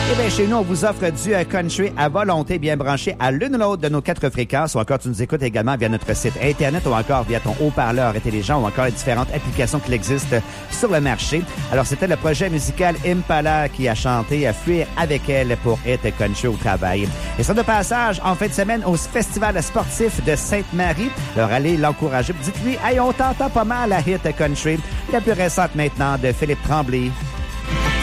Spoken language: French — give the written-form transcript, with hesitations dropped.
Eh bien, chez nous, on vous offre du country à volonté, bien branché à l'une ou l'autre de nos 4 fréquences, ou encore tu nous écoutes également via notre site Internet, ou encore via ton haut-parleur intelligent, ou encore les différentes applications qui existent sur le marché. Alors, c'était le projet musical Impala qui a chanté « Fuir avec elle » pour être country au travail. Et ça de passage, en fin de semaine, au Festival sportif de Sainte-Marie. Alors, allez l'encourager. Dites-lui, hey, on t'entend pas mal à hit country. La plus récente maintenant de Philippe Tremblay.